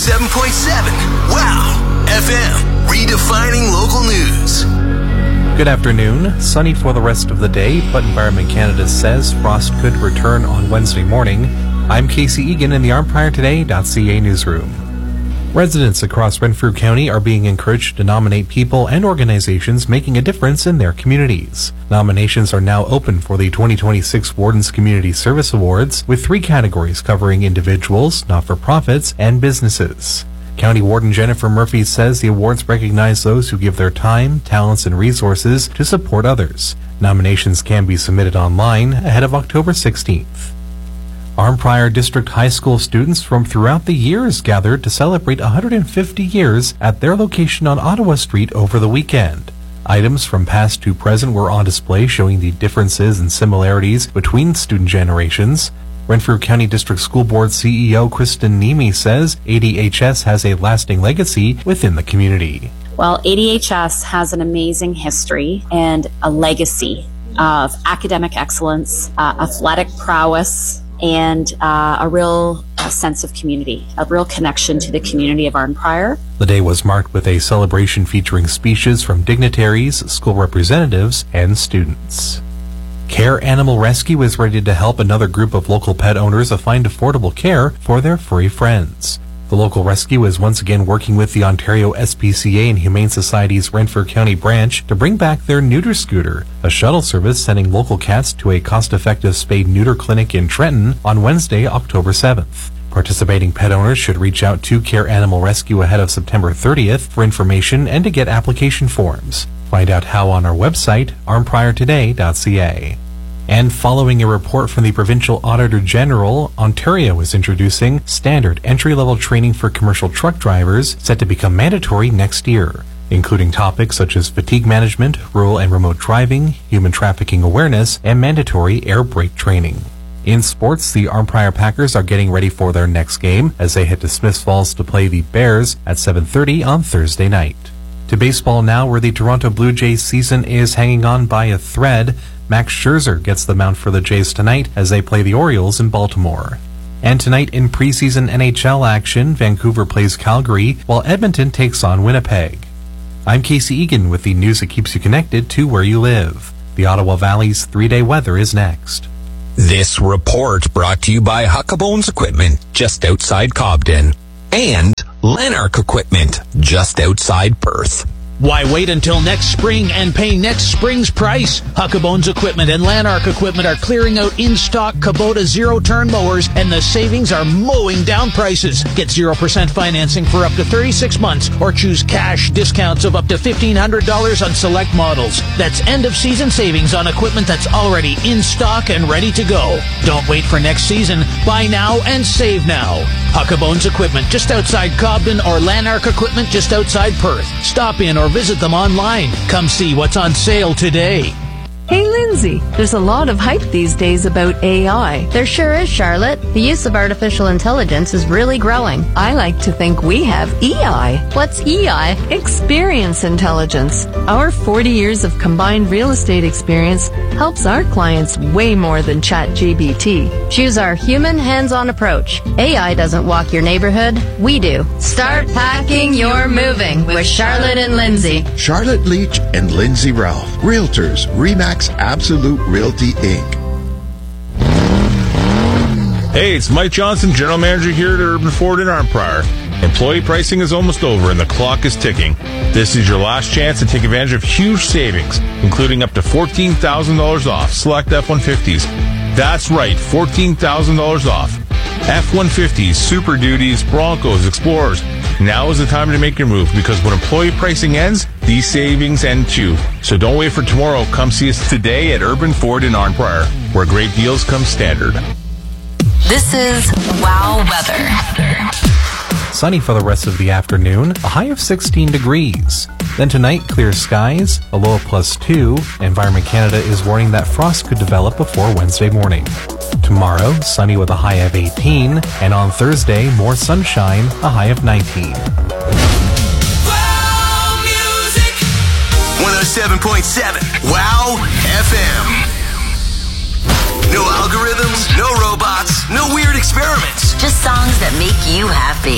107.7. Wow FM, redefining local news. Good afternoon. Sunny for the rest of the day, but Environment Canada says frost could return on Wednesday morning. I'm Casey Egan in the ArnpriorToday.ca newsroom. Residents across Renfrew County are being encouraged to nominate people and organizations making a difference in their communities. Nominations are now open for the 2026 Warden's Community Service Awards, with 3 categories covering individuals, not-for-profits, and businesses. County Warden Jennifer Murphy says the awards recognize those who give their time, talents, and resources to support others. Nominations can be submitted online ahead of October 16th. Arnprior District High School students from throughout the years gathered to celebrate 150 years at their location on Ottawa Street over the weekend. Items from past to present were on display, showing the differences and similarities between student generations. Renfrew County District School Board CEO Kristen Nemi says ADHS has a lasting legacy within the community. Well, ADHS has an amazing history and a legacy of academic excellence, athletic prowess, and a real sense of community, a real connection to the community of Arnprior. The day was marked with a celebration featuring speeches from dignitaries, school representatives, and students. Care Animal Rescue is ready to help another group of local pet owners find affordable care for their furry friends. The local rescue is once again working with the Ontario SPCA and Humane Society's Renfrew County branch to bring back their neuter scooter, a shuttle service sending local cats to a cost-effective spay-neuter clinic in Trenton on Wednesday, October 7th. Participating pet owners should reach out to Care Animal Rescue ahead of September 30th for information and to get application forms. Find out how on our website, ArnpriorToday.ca. And following a report from the Provincial Auditor General, Ontario is introducing standard entry-level training for commercial truck drivers set to become mandatory next year, including topics such as fatigue management, rural and remote driving, human trafficking awareness, and mandatory air brake training. In sports, the Arnprior Packers are getting ready for their next game as they head to Smiths Falls to play the Bears at 7:30 on Thursday night. To baseball now, where the Toronto Blue Jays season is hanging on by a thread. Max Scherzer gets the mound for the Jays tonight as they play the Orioles in Baltimore. And tonight in preseason NHL action, Vancouver plays Calgary while Edmonton takes on Winnipeg. I'm Casey Egan with the news that keeps you connected to where you live. The Ottawa Valley's 3-day weather is next. This report brought to you by Huckabones Equipment, just outside Cobden, and Lanark Equipment, just outside Perth. Why wait until next spring and pay next spring's price? Huckabones Equipment and Lanark Equipment are clearing out in-stock Kubota zero-turn mowers, and the savings are mowing down prices. Get 0% financing for up to 36 months, or choose cash discounts of up to $1,500 on select models. That's end-of-season savings on equipment that's already in stock and ready to go. Don't wait for next season. Buy now and save now. Huckabones Equipment just outside Cobden, or Lanark Equipment just outside Perth. Stop in or visit them online. Come see what's on sale today. Hey Lindsay, there's a lot of hype these days about AI. There sure is, Charlotte. The use of artificial intelligence is really growing. I like to think we have EI. What's EI? Experience intelligence. Our 40 years of combined real estate experience helps our clients way more than ChatGPT. Choose our human hands-on approach. AI doesn't walk your neighborhood, we do. Start packing your moving with Charlotte and Lindsay. Charlotte Leach and Lindsay Ralph, Realtors, RE/MAX Absolute Realty, Inc. Hey, it's Mike Johnson, General Manager here at Urban Ford in Arnprior. Employee pricing is almost over and the clock is ticking. This is your last chance to take advantage of huge savings, including up to $14,000 off select F-150s. That's right, $14,000 off. F-150s, Super Duties, Broncos, Explorers. Now is the time to make your move, because when employee pricing ends, these savings end too. So don't wait for tomorrow. Come see us today at Urban Ford in Arnprior, where great deals come standard. This is Wow Weather. Sunny for the rest of the afternoon, a high of 16 degrees. Then tonight, clear skies, a low of +2. Environment Canada is warning that frost could develop before Wednesday morning. Tomorrow, sunny with a high of 18, and on Thursday, more sunshine, a high of 19. Wow Music 107.7 Wow FM. No algorithms, no robots, no weird experiments. Just songs that make you happy.